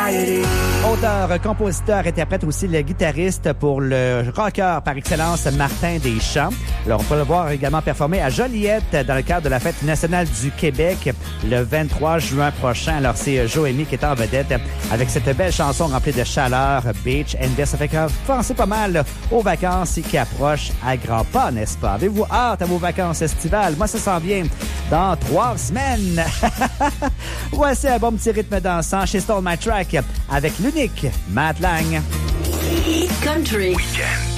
Society. Auteur, compositeur, interprète aussi le guitariste pour le rocker par excellence Martin Deschamps. Alors, on peut le voir également performer à Joliette dans le cadre de la Fête nationale du Québec le 23 juin prochain. Alors, c'est Joémie qui est en vedette avec cette belle chanson remplie de chaleur, Beach and Beer. Ça fait penser pas mal aux vacances qui approchent à grands pas, n'est-ce pas? Avez-vous hâte à vos vacances estivales? Moi, ça s'en vient dans 3 semaines. Voici un bon petit rythme dansant chez Stole My Track avec l'unique Matt Lang. Country. Weekend.